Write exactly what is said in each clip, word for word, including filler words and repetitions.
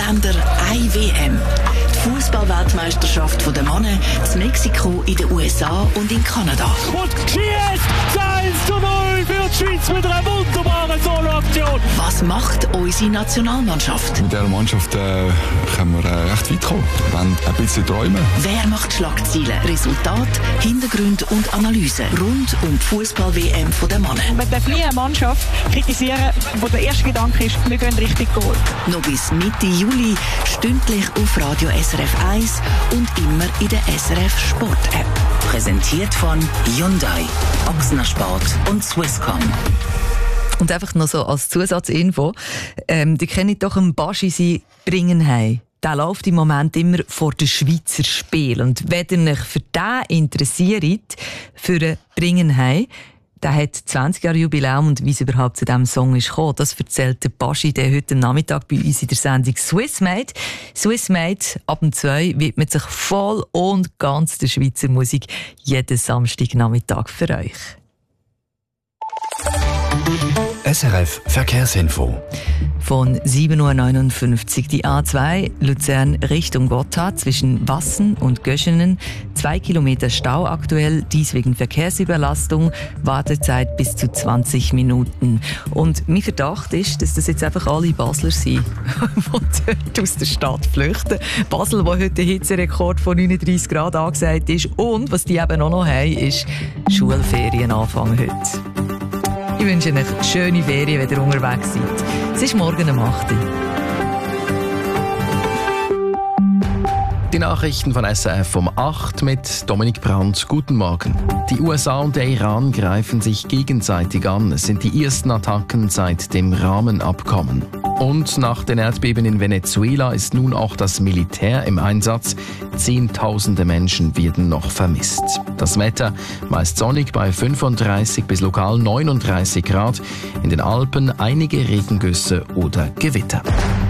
Länder, eine W M. Die Fußball-Weltmeisterschaft der Männer in Mexiko, in den U S A und in Kanada. Und schießt eins zu null für die Schweiz mit einer wunderbaren Solo-Aktion. Was macht unsere Nationalmannschaft? Mit dieser Mannschaft äh, können wir äh, recht weit kommen. Wir wollen ein bisschen träumen. Wer macht Schlagzeilen, Resultat, Hintergründe und Analysen rund um die Fußball-W M der Männer? Man darf nie eine Mannschaft kritisieren, wo der erste Gedanke ist, wir gehen richtig Goal. Noch bis Mitte Juli, stündlich auf Radio S R F eins und immer in der S R F Sport App. Präsentiert von Hyundai, Ochsner Sport und Swisscom. Und einfach noch so als Zusatzinfo, ähm, die kennen doch einen Baschi sie bringen heim. Der läuft im Moment immer vor den Schweizer Spielen. Und wenn ihr euch für den interessiert, für den Bringen heim, der hat zwanzig Jahre Jubiläum und wie es überhaupt zu diesem Song ist gekommen, das erzählt der Baschi, der heute Nachmittag bei uns in der Sendung Swissmade. Swissmade ab dem zwei widmet sich voll und ganz der Schweizer Musik jeden Samstagnachmittag für euch. S R F Verkehrsinfo. Von sieben Uhr neunundfünfzig die A zwei Luzern Richtung Gotthard zwischen Wassen und Göschenen. Zwei Kilometer Stau aktuell, dies wegen Verkehrsüberlastung. Wartezeit bis zu zwanzig Minuten. Und mein Verdacht ist, dass das jetzt einfach alle Basler sind, die dort aus der Stadt flüchten. Basel, wo heute der Hitzerekord von neununddreissig Grad angesagt ist. Und was die eben auch noch haben, ist Schulferienanfang heute. Ich wünsche euch schöne Ferien, wenn ihr unterwegs seid. Es ist morgen um acht Uhr. Die Nachrichten von S R F um acht mit Dominik Brandt. Guten Morgen. Die U S A und der Iran greifen sich gegenseitig an. Es sind die ersten Attacken seit dem Rahmenabkommen. Und nach den Erdbeben in Venezuela ist nun auch das Militär im Einsatz. Zehntausende Menschen werden noch vermisst. Das Wetter meist sonnig bei fünfunddreißig bis lokal neununddreißig Grad. In den Alpen einige Regengüsse oder Gewitter.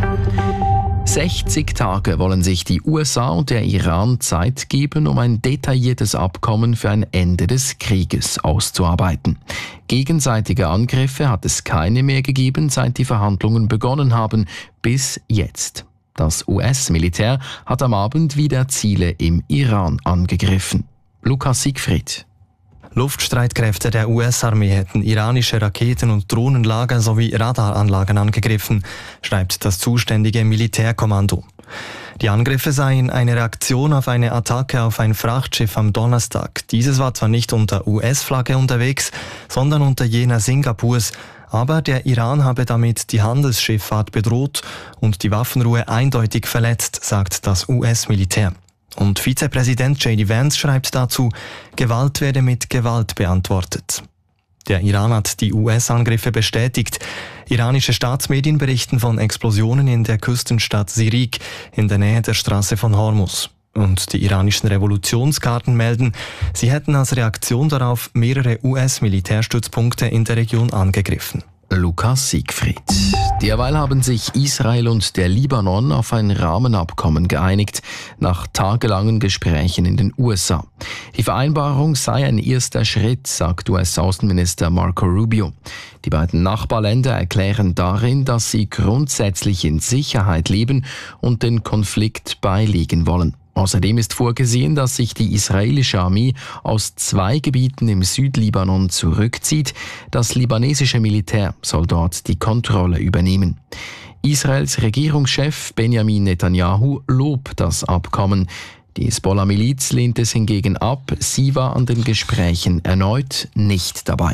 sechzig Tage wollen sich die U S A und der Iran Zeit geben, um ein detailliertes Abkommen für ein Ende des Krieges auszuarbeiten. Gegenseitige Angriffe hat es keine mehr gegeben, seit die Verhandlungen begonnen haben, bis jetzt. Das U S-Militär hat am Abend wieder Ziele im Iran angegriffen. Lukas Siegfried. Luftstreitkräfte der U S-Armee hätten iranische Raketen- und Drohnenlager sowie Radaranlagen angegriffen, schreibt das zuständige Militärkommando. Die Angriffe seien eine Reaktion auf eine Attacke auf ein Frachtschiff am Donnerstag. Dieses war zwar nicht unter U S-Flagge unterwegs, sondern unter jener Singapurs, aber der Iran habe damit die Handelsschifffahrt bedroht und die Waffenruhe eindeutig verletzt, sagt das U S-Militär. Und Vizepräsident J D Vance schreibt dazu, Gewalt werde mit Gewalt beantwortet. Der Iran hat die U S-Angriffe bestätigt. Iranische Staatsmedien berichten von Explosionen in der Küstenstadt Sirik in der Nähe der Straße von Hormuz. Und die iranischen Revolutionsgarden melden, sie hätten als Reaktion darauf mehrere U S-Militärstützpunkte in der Region angegriffen. Lukas Siegfried. Derweil haben sich Israel und der Libanon auf ein Rahmenabkommen geeinigt, nach tagelangen Gesprächen in den U S A. Die Vereinbarung sei ein erster Schritt, sagt U S-Außenminister Marco Rubio. Die beiden Nachbarländer erklären darin, dass sie grundsätzlich in Sicherheit leben und den Konflikt beilegen wollen. Außerdem ist vorgesehen, dass sich die israelische Armee aus zwei Gebieten im Südlibanon zurückzieht. Das libanesische Militär soll dort die Kontrolle übernehmen. Israels Regierungschef Benjamin Netanyahu lobt das Abkommen. Die Hisbollah-Miliz lehnt es hingegen ab. Sie war an den Gesprächen erneut nicht dabei.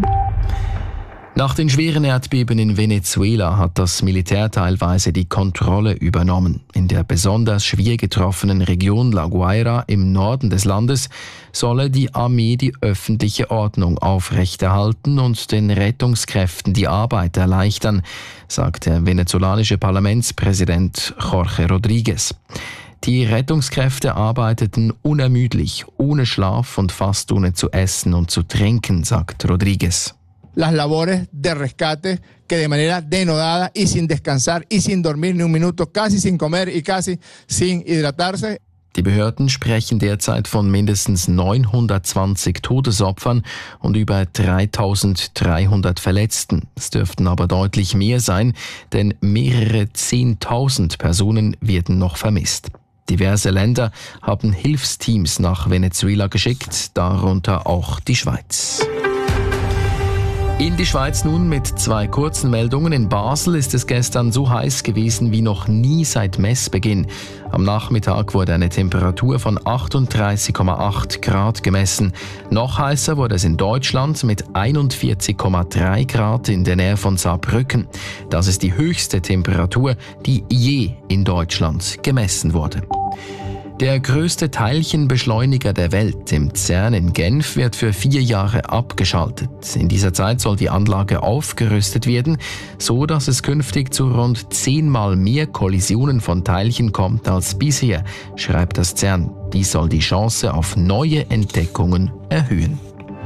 Nach den schweren Erdbeben in Venezuela hat das Militär teilweise die Kontrolle übernommen. In der besonders schwer getroffenen Region La Guaira im Norden des Landes solle die Armee die öffentliche Ordnung aufrechterhalten und den Rettungskräften die Arbeit erleichtern, sagt der venezolanische Parlamentspräsident Jorge Rodríguez. Die Rettungskräfte arbeiteten unermüdlich, ohne Schlaf und fast ohne zu essen und zu trinken, sagt Rodríguez. Las labores de rescate que de manera denodada y sin descansar y sin dormir ni un minuto, casi sin comer y casi sin hidratarse. Die Behörden sprechen derzeit von mindestens neunhundertzwanzig Todesopfern und über dreitausenddreihundert Verletzten. Es dürften aber deutlich mehr sein, denn mehrere Zehntausend Personen werden noch vermisst. Diverse Länder haben Hilfsteams nach Venezuela geschickt, darunter auch die Schweiz. In die Schweiz nun mit zwei kurzen Meldungen. In Basel ist es gestern so heiß gewesen wie noch nie seit Messbeginn. Am Nachmittag wurde eine Temperatur von achtunddreißig Komma acht Grad gemessen. Noch heißer wurde es in Deutschland mit einundvierzig Komma drei Grad in der Nähe von Saarbrücken. Das ist die höchste Temperatur, die je in Deutschland gemessen wurde. Der größte Teilchenbeschleuniger der Welt, im CERN in Genf, wird für vier Jahre abgeschaltet. In dieser Zeit soll die Anlage aufgerüstet werden, so dass es künftig zu rund zehnmal mehr Kollisionen von Teilchen kommt als bisher, schreibt das CERN. Dies soll die Chance auf neue Entdeckungen erhöhen.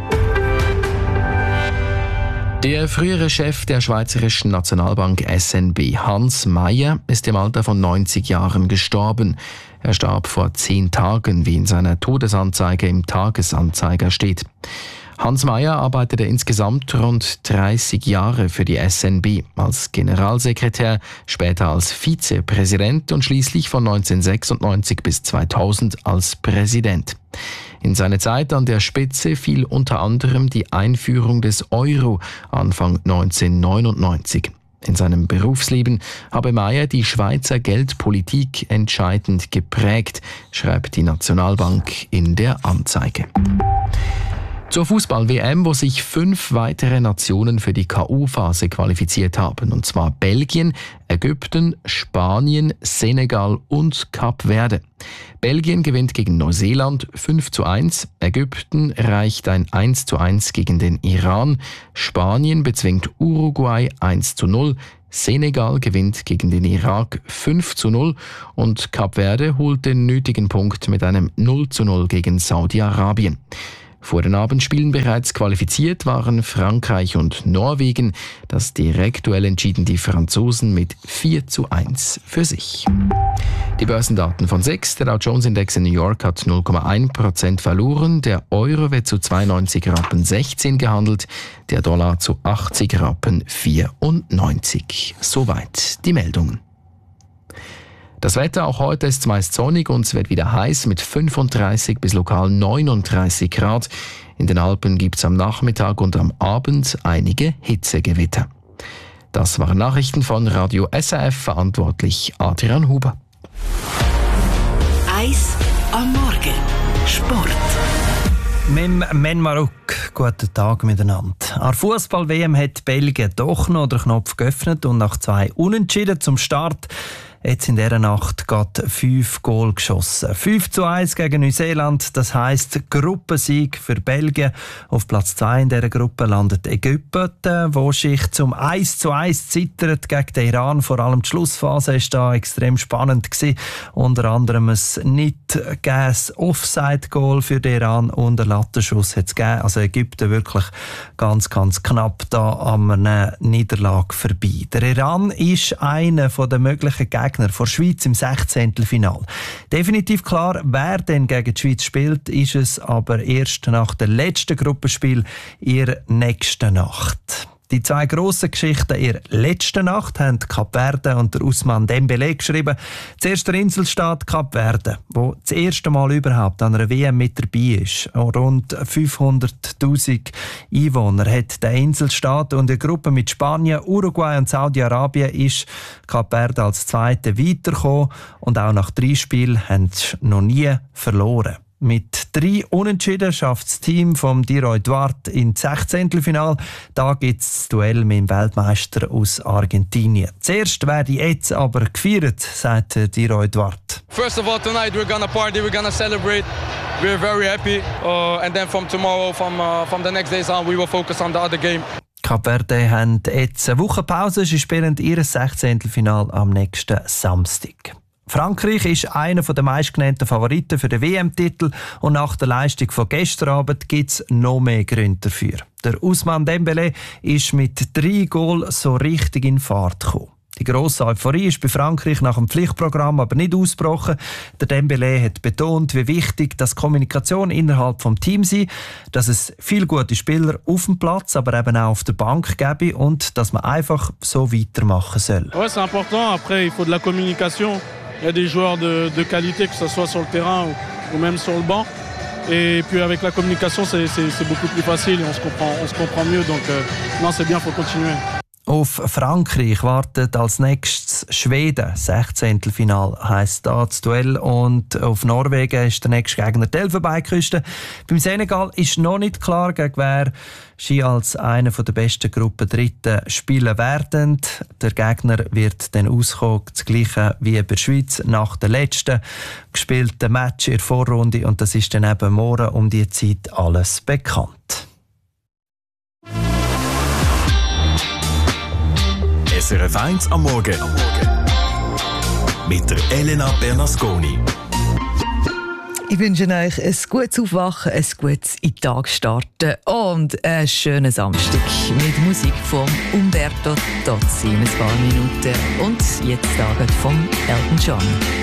Der frühere Chef der Schweizerischen Nationalbank S N B, Hans Mayer, ist im Alter von neunzig Jahren gestorben. Er starb vor zehn Tagen, wie in seiner Todesanzeige im Tagesanzeiger steht. Hans Mayer arbeitete insgesamt rund dreißig Jahre für die S N B, als Generalsekretär, später als Vizepräsident und schließlich von neunzehnhundertsechsundneunzig bis zweitausend als Präsident. In seine Zeit an der Spitze fiel unter anderem die Einführung des Euro Anfang neunzehnhundertneunundneunzig. In seinem Berufsleben habe Mayer die Schweizer Geldpolitik entscheidend geprägt, schreibt die Nationalbank in der Anzeige. Zur Fußball-W M, wo sich fünf weitere Nationen für die K O-Phase qualifiziert haben, und zwar Belgien, Ägypten, Spanien, Senegal und Kap Verde. Belgien gewinnt gegen Neuseeland fünf zu eins, Ägypten reicht ein eins zu eins gegen den Iran, Spanien bezwingt Uruguay eins zu null, Senegal gewinnt gegen den Irak fünf zu null und Kap Verde holt den nötigen Punkt mit einem null zu null gegen Saudi-Arabien. Vor den Abendspielen bereits qualifiziert waren Frankreich und Norwegen. Das Direktduell entschieden die Franzosen mit vier zu eins für sich. Die Börsendaten von sechs. Der Dow Jones Index in New York hat null Komma eins Prozent verloren. Der Euro wird zu zweiundneunzig Rappen sechzehn gehandelt. Der Dollar zu achtzig Rappen vierundneunzig. Soweit die Meldungen. Das Wetter auch heute ist meist sonnig und es wird wieder heiß mit fünfunddreißig bis lokal neununddreißig Grad. In den Alpen gibt es am Nachmittag und am Abend einige Hitzegewitter. Das waren Nachrichten von Radio S R F, verantwortlich Adrian Huber. Eis am Morgen. Sport. Mim Menmaruk, guten Tag miteinander. An der Fußball-W M hat Belgien doch noch den Knopf geöffnet und nach zwei Unentschieden zum Start jetzt in dieser Nacht gerade fünf Goal geschossen. fünf zu eins gegen Neuseeland, das heisst Gruppensieg für Belgien. Auf Platz zwei in dieser Gruppe landet Ägypten, wo sich zum eins zu eins zittert gegen den Iran. Vor allem die Schlussphase war da extrem spannend gewesen. Unter anderem ein nicht gegebenes Offside-Goal für den Iran und einen Lattenschuss hat es gegeben. Also Ägypten wirklich ganz, ganz knapp da an einer Niederlage vorbei. Der Iran ist einer der möglichen Gegner vor der Schweiz im Sechzehntelfinal. Definitiv klar, wer denn gegen die Schweiz spielt, ist es aber erst nach dem letzten Gruppenspiel in der nächsten Nacht. Die zwei grossen Geschichten in der letzten Nacht haben Kap Verde und der Ousmane Dembélé geschrieben. Zuerst der Inselstaat Kap Verde, wo das erste Mal überhaupt an einer W M mit dabei ist. Rund fünfhunderttausend Einwohner hat der Inselstaat und eine Gruppe mit Spanien, Uruguay und Saudi-Arabien ist Kap Verde als Zweite weitergekommen und auch nach drei Spielen haben sie noch nie verloren. Mit drei Unentschieden schafft das Team von Diroy Duarte ins Sechzehntelfinal. Da gibt es das Duell mit dem Weltmeister aus Argentinien. Zuerst werde jetzt aber gefeiert, sagt Diroy Duarte. First of all, tonight we're gonna party, we're gonna celebrate. We're very happy, uh, and then from tomorrow, from uh, from the next days on, we will focus on the other game. Kap Verde haben jetzt eine Woche Pause. Sie spielen ihr Sechzehntelfinal am nächsten Samstag. Frankreich ist einer der meistgenannten Favoriten für den W M-Titel und nach der Leistung von gestern Abend gibt es noch mehr Gründe dafür. Der Ousmane Dembélé ist mit drei Goals so richtig in Fahrt gekommen. Die grosse Euphorie ist bei Frankreich nach dem Pflichtprogramm aber nicht ausgebrochen. Der Dembélé hat betont, wie wichtig das Kommunikation innerhalb des Teams ist, dass es viele gute Spieler auf dem Platz, aber eben auch auf der Bank gäbe und dass man einfach so weitermachen soll. Ouais, c'est important. Après, il faut de la communication. Il y a des joueurs de, de qualité, que ce soit sur le terrain ou, ou même sur le banc. Et puis avec la communication, c'est, c'est, c'est beaucoup plus facile et on se comprend, on se comprend mieux. Donc euh, non, c'est bien, il faut continuer. Auf Frankreich wartet als nächstes Schweden. Sechzehntelfinal heisst da das Duell. Und auf Norwegen ist der nächste Gegner die Elfenbeinküste. Beim Senegal ist noch nicht klar, gegen wer sie als eine der besten Gruppen Dritten spielen werden. Der Gegner wird dann auskommen, das Gleiche wie bei der Schweiz, nach der letzten gespielten Match in der Vorrunde. Und das ist dann eben morgen um die Zeit alles bekannt. S R F eins am Morgen mit der Elena Bernasconi. Ich wünsche euch ein gutes Aufwachen, ein gutes in den Tag starten und einen schönen Samstag mit Musik von Umberto Tozzi in ein paar Minuten und jetzt Tage vom Elton John.